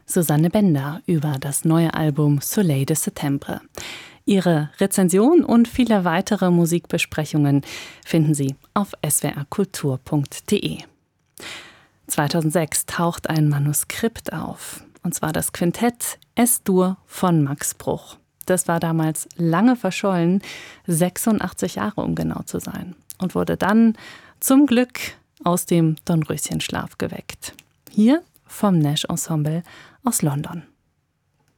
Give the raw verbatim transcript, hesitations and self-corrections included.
Susanne Bender über das neue Album Soleil de Septembre. Ihre Rezension und viele weitere Musikbesprechungen finden Sie auf s w r kultur punkt d e. zweitausendsechs taucht ein Manuskript auf, und zwar das Quintett Es-Dur von Max Bruch. Das war damals lange verschollen, sechsundachtzig Jahre um genau zu sein, und wurde dann zum Glück aus dem Dornröschenschlaf geweckt. Hier vom Nash Ensemble aus London.